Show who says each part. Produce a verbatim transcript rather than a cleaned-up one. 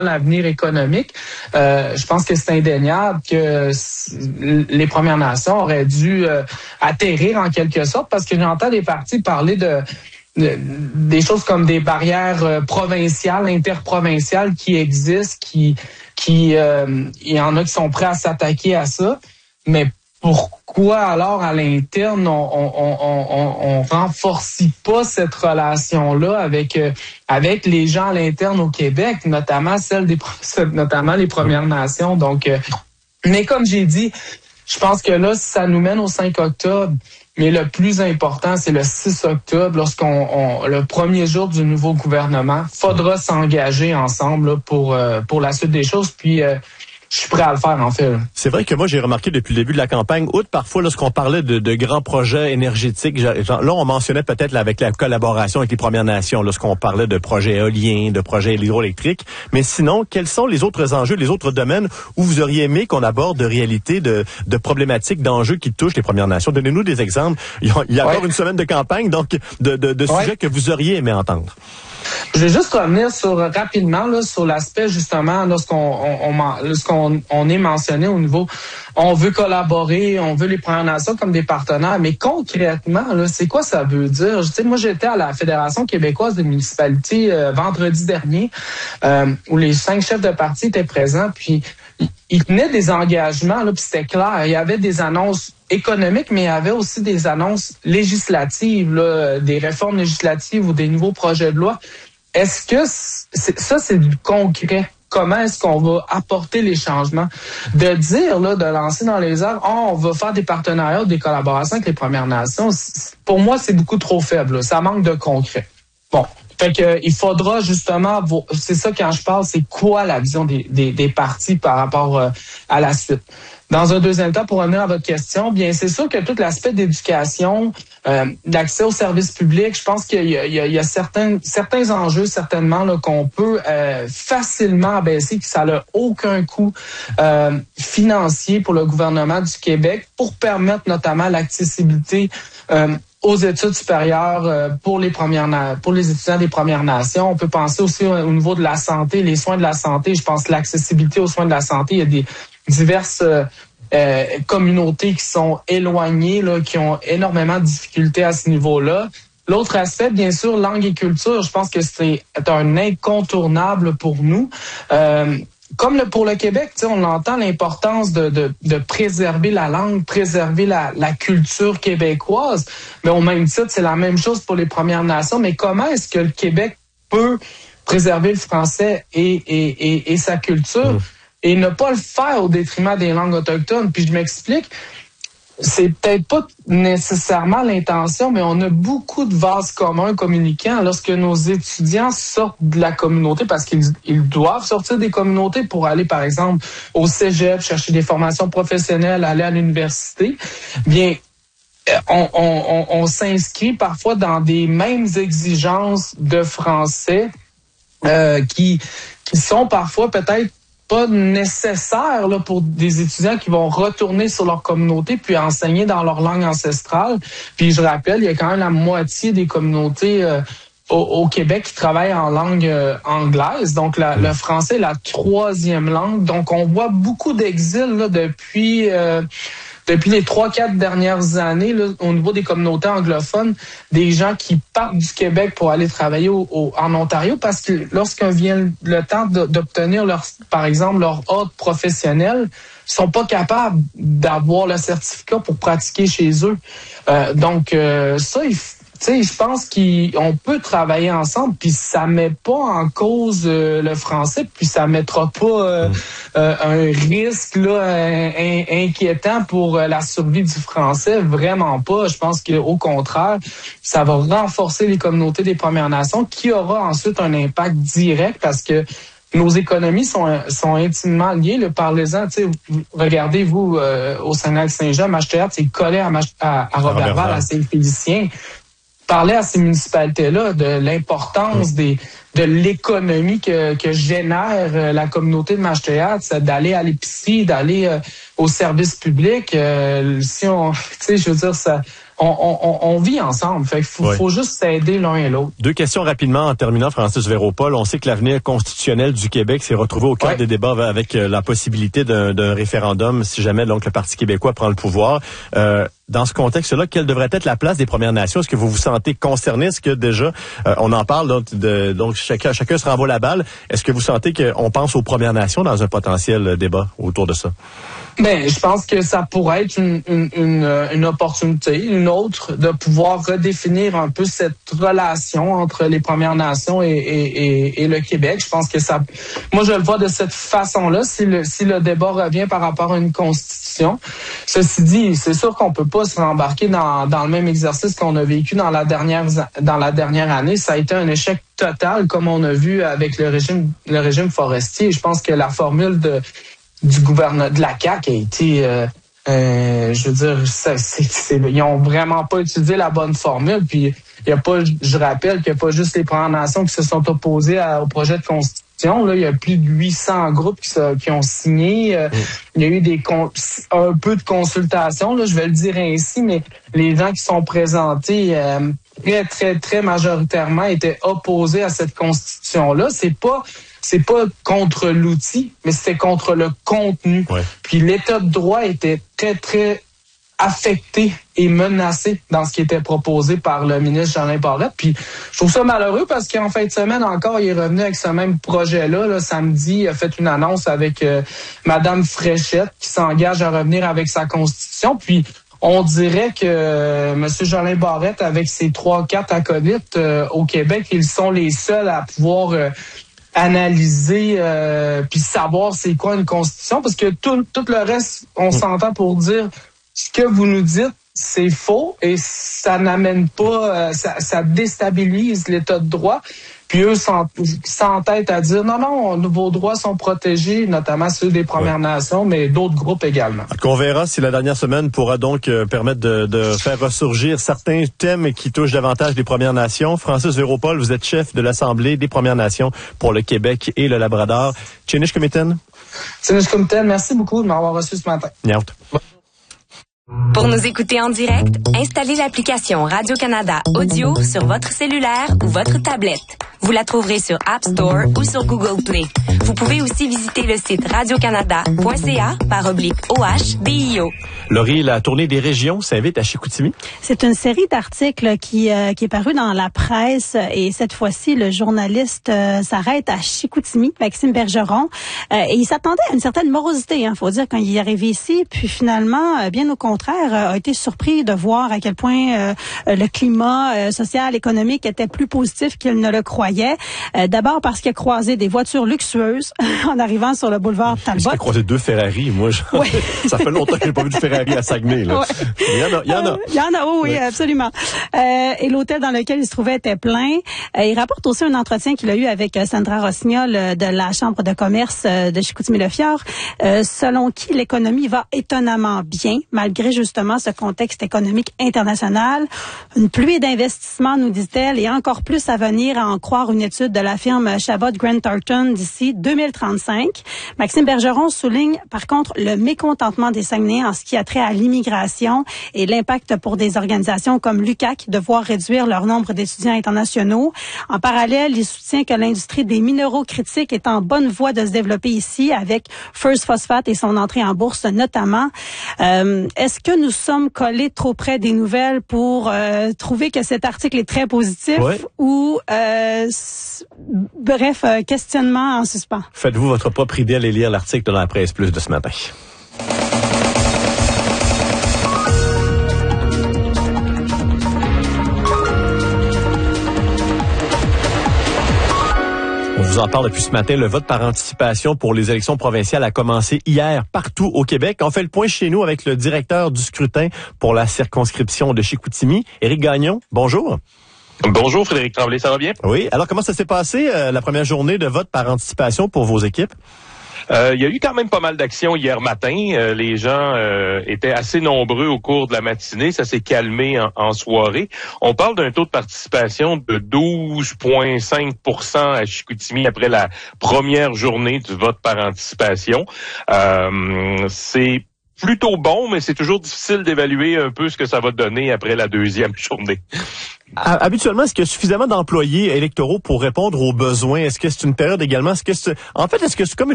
Speaker 1: l'avenir économique. Euh, je pense que c'est indéniable que les Premières Nations auraient dû euh, atterrir en quelque sorte, parce que j'entends des partis parler de, de des choses comme des barrières euh, provinciales, interprovinciales qui existent, qui, qui, euh, il y en a qui sont prêts à s'attaquer à ça, mais pourquoi alors à l'interne on on on on, on renforce pas cette relation-là avec euh, avec les gens à l'interne au Québec, notamment celle des notamment les Premières Nations. Donc, euh, mais comme j'ai dit, je pense que là ça nous mène au cinq octobre. Mais le plus important, c'est le six octobre, lorsqu'on on, le premier jour du nouveau gouvernement. Faudra s'engager ensemble là, pour euh, pour la suite des choses. Puis euh, je suis prêt à le faire, en fait.
Speaker 2: C'est vrai que moi, j'ai remarqué depuis le début de la campagne, outre parfois, lorsqu'on parlait de, de grands projets énergétiques, genre, là, on mentionnait peut-être là, avec la collaboration avec les Premières Nations, lorsqu'on parlait de projets éoliens, de projets hydroélectriques. Mais sinon, quels sont les autres enjeux, les autres domaines où vous auriez aimé qu'on aborde de réalités, de, de problématiques, d'enjeux qui touchent les Premières Nations? Donnez-nous des exemples. Il y a, il y a ouais. encore une semaine de campagne, donc de, de, de ouais. sujets que vous auriez aimé entendre.
Speaker 1: Je vais juste revenir sur rapidement là, sur l'aspect justement lorsqu'on on, on, lorsqu'on on est mentionné au niveau on veut collaborer, on veut les Premières Nations comme des partenaires, mais concrètement là, c'est quoi ça veut dire? Tu sais, moi j'étais à la Fédération québécoise des municipalités euh, vendredi dernier euh, où les cinq chefs de parti étaient présents, puis ils tenaient des engagements là, puis c'était clair, il y avait des annonces économiques, mais il y avait aussi des annonces législatives, là, des réformes législatives ou des nouveaux projets de loi. Est-ce que c'est, ça, c'est du concret? Comment est-ce qu'on va apporter les changements? De dire, là, de lancer dans les airs, oh, on va faire des partenariats, des collaborations avec les Premières Nations, pour moi, c'est beaucoup trop faible. Là. Ça manque de concret. Bon. Fait que il faudra justement, c'est ça quand je parle, c'est quoi la vision des, des, des partis par rapport euh, à la suite. Dans un deuxième temps, pour revenir à votre question, bien c'est sûr que tout l'aspect d'éducation, euh, d'accès aux services publics, je pense qu'il y a, il y a, il y a certains, certains enjeux certainement là, qu'on peut euh, facilement abaisser, que ça n'a aucun coût euh, financier pour le gouvernement du Québec pour permettre notamment l'accessibilité euh, aux études supérieures euh, pour les premières na- pour les étudiants des Premières Nations. On peut penser aussi au, au niveau de la santé, les soins de la santé. Je pense que l'accessibilité aux soins de la santé, il y a des diverses euh, euh, communautés qui sont éloignées, là, qui ont énormément de difficultés à ce niveau-là. L'autre aspect, bien sûr, langue et culture. Je pense que c'est un incontournable pour nous. Euh, Comme le, pour le Québec, on entend l'importance de, de, de préserver la langue, préserver la, la culture québécoise. Mais au même titre, c'est la même chose pour les Premières Nations. Mais comment est-ce que le Québec peut préserver le français et, et, et, et sa culture mmh. et ne pas le faire au détriment des langues autochtones? Puis je m'explique. C'est peut-être pas nécessairement l'intention, mais on a beaucoup de vases communs communicants lorsque nos étudiants sortent de la communauté, parce qu'ils ils doivent sortir des communautés pour aller, par exemple, au cégep, chercher des formations professionnelles, aller à l'université. Bien, on, on, on, on s'inscrit parfois dans des mêmes exigences de français euh, qui, qui sont parfois peut-être pas nécessaire là, pour des étudiants qui vont retourner sur leur communauté puis enseigner dans leur langue ancestrale. Puis je rappelle, il y a quand même la moitié des communautés euh, au, au Québec qui travaillent en langue euh, anglaise. Donc la, le français est la troisième langue. Donc on voit beaucoup d'exil là, depuis... Euh, Depuis les trois, quatre dernières années, là, au niveau des communautés anglophones, des gens qui partent du Québec pour aller travailler au, au, en Ontario, parce que lorsqu'on vient le temps de, d'obtenir leur, par exemple, leur ordre professionnel, ils sont pas capables d'avoir le certificat pour pratiquer chez eux. Euh, donc, euh, ça, il faut. Tu sais, je pense qu'on peut travailler ensemble, puis ça met pas en cause euh, le français, puis ça mettra pas euh, mmh. euh, un risque là in, inquiétant pour euh, la survie du français, vraiment pas. Je pense qu'au contraire, ça va renforcer les communautés des Premières Nations, qui aura ensuite un impact direct, parce que nos économies sont sont intimement liées. Le parlez-en, tu sais, regardez vous euh, au Saguenay-Lac-Saint-Jean, Mache-Théâtre, c'est collé à, Mach- à, à Roberval, à Saint-Félicien. Parler à ces municipalités-là de l'importance mmh. des, de l'économie que, que génère la communauté de Mache-Théâtre, c'est d'aller à l'épicerie, d'aller euh, au service public. Euh, si on, tu sais, je veux dire, ça, on, on, on vit ensemble. Fait qu'il faut, oui. faut juste s'aider l'un et l'autre.
Speaker 2: Deux questions rapidement en terminant, Francis Véropol. On sait que l'avenir constitutionnel du Québec s'est retrouvé au cœur oui. des débats avec la possibilité d'un, d'un référendum si jamais donc le Parti québécois prend le pouvoir. Euh, Dans ce contexte-là, quelle devrait être la place des Premières Nations? Est-ce que vous vous sentez concerné? Est-ce que déjà, euh, on en parle, donc, de, donc chacun, chacun se renvoie la balle. Est-ce que vous sentez qu'on pense aux Premières Nations dans un potentiel débat autour de ça?
Speaker 1: Ben, je pense que ça pourrait être une, une, une, une opportunité, une autre, de pouvoir redéfinir un peu cette relation entre les Premières Nations et, et, et, et le Québec. Je pense que ça, moi, je le vois de cette façon-là, si le, si le débat revient par rapport à une constitution. Ceci dit, c'est sûr qu'on peut pas se rembarquer dans, dans le même exercice qu'on a vécu dans la dernière, dans la dernière année. Ça a été un échec total, comme on a vu avec le régime, le régime forestier. Je pense que la formule de du gouvernement de la C A Q a été, euh, euh, je veux dire, ça, c'est, c'est, ils ont vraiment pas utilisé la bonne formule. Puis il y a pas, je rappelle qu'il y a pas juste les Premières Nations qui se sont opposées à, au projet de constitution. Là, il y a plus de huit cents groupes qui, se, qui ont signé. Euh, il y a eu des un peu de consultation, là, je vais le dire ainsi, mais les gens qui sont présentés euh, très très très majoritairement étaient opposés à cette constitution-là. C'est pas C'est pas contre l'outil, mais c'était contre le contenu. Ouais. Puis l'état de droit était très, très affecté et menacé dans ce qui était proposé par le ministre Jolin Barrette. Puis je trouve ça malheureux parce qu'en fin de semaine encore, il est revenu avec ce même projet-là. Là, samedi, il a fait une annonce avec euh, Madame Fréchette qui s'engage à revenir avec sa constitution. Puis on dirait que euh, M. Jolin Barrette, avec ses trois, quatre acolytes euh, au Québec, ils sont les seuls à pouvoir euh, analyser euh, puis savoir c'est quoi une constitution, parce que tout, tout le reste, on mmh. s'entend pour dire ce que vous nous dites, c'est faux et ça n'amène pas, euh, ça, ça déstabilise l'état de droit. Puis eux s'entêtent à dire non, non, vos droits sont protégés, notamment ceux des Premières ouais. Nations, mais d'autres groupes également.
Speaker 2: On verra si la dernière semaine pourra donc euh, permettre de, de faire ressurgir certains thèmes qui touchent davantage les Premières Nations. Francis Véropol, vous êtes chef de l'Assemblée des Premières Nations pour le Québec et le Labrador. Tchénish Comitten.
Speaker 1: Tchénish Comitten, merci beaucoup de m'avoir reçu ce matin.
Speaker 2: Nyaut.
Speaker 3: Pour nous écouter en direct, installez l'application Radio-Canada Audio sur votre cellulaire ou votre tablette. Vous la trouverez sur App Store ou sur Google Play. Vous pouvez aussi visiter le site radiocanada point c a par oblique O H D I O.
Speaker 2: Laurie, la tournée des régions s'invite à Chicoutimi.
Speaker 4: C'est une série d'articles qui, euh, qui est parue dans la presse et cette fois-ci, le journaliste euh, s'arrête à Chicoutimi, Maxime Bergeron. Euh, et il s'attendait à une certaine morosité, il hein, faut dire, quand il est arrivé ici. Puis finalement, euh, bien au contraire, euh, a été surpris de voir à quel point euh, le climat euh, social, économique était plus positif qu'il ne le croyait. Euh, d'abord parce qu'il a croisé des voitures luxueuses en arrivant sur le boulevard Talbot.
Speaker 2: Il a croisé deux Ferrari, moi. Je... Ouais. Ça fait longtemps que j'ai pas vu de Ferrari à Saguenay. Là. Ouais. Il y en a, il y en a.
Speaker 4: Il y en a, oh, oui, ouais. absolument. Euh, et l'hôtel dans lequel il se trouvait était plein. Euh, il rapporte aussi un entretien qu'il a eu avec Sandra Rossignol de la Chambre de commerce de Chicoutimi-Le-Fjord, euh, selon qui l'économie va étonnamment bien, malgré justement ce contexte économique international. Une pluie d'investissements, nous dit-elle, et encore plus à venir à en croire une étude de la firme Chabot Grant Thornton d'ici deux mille trente-cinq. Maxime Bergeron souligne par contre le mécontentement des Saguenayens en ce qui a trait à l'immigration et l'impact pour des organisations comme l'U Q A C de voir réduire leur nombre d'étudiants internationaux. En parallèle, il soutient que l'industrie des minéraux critiques est en bonne voie de se développer ici avec First Phosphate et son entrée en bourse notamment. Euh, est-ce que nous sommes collés trop près des nouvelles pour euh, trouver que cet article est très positif ouais. ou euh, bref, euh, questionnement en suspens?
Speaker 2: Faites-vous votre propre idée, allez lire l'article dans la Presse Plus de ce matin. On vous en parle depuis ce matin. Le vote par anticipation pour les élections provinciales a commencé hier partout au Québec. On fait le point chez nous avec le directeur du scrutin pour la circonscription de Chicoutimi, Éric Gagnon. Bonjour.
Speaker 5: Bonjour Frédéric Tremblay, ça va bien?
Speaker 2: Oui. Alors, comment ça s'est passé euh, la première journée de vote par anticipation pour vos équipes?
Speaker 5: Euh, il y a eu quand même pas mal d'actions hier matin. Euh, les gens euh, étaient assez nombreux au cours de la matinée. Ça s'est calmé en, en soirée. On parle d'un taux de participation de douze virgule cinq pour cent à Chicoutimi après la première journée du vote par anticipation. Euh, c'est plutôt bon, mais c'est toujours difficile d'évaluer un peu ce que ça va donner après la deuxième journée.
Speaker 2: Habituellement, est-ce qu'il y a suffisamment d'employés électoraux pour répondre aux besoins? Est-ce que c'est une période également? Est-ce que c'est, en fait, est-ce que c'est comme une